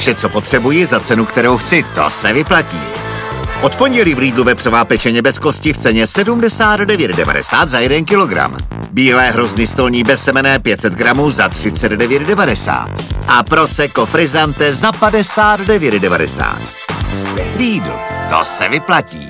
Vše, co potřebuji za cenu, kterou chci, to se vyplatí. Od pondělí v Lidlu vepřová pečeně bez kosti v ceně 79,90 za 1 kilogram. Bílé hrozny stolní bezsemenné 500 gramů za 39,90. A prosecco frizzante za 59,90. Lidl, to se vyplatí.